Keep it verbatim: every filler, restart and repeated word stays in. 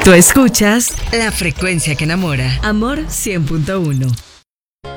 Tú escuchas La Frecuencia que Enamora. Amor cien punto uno.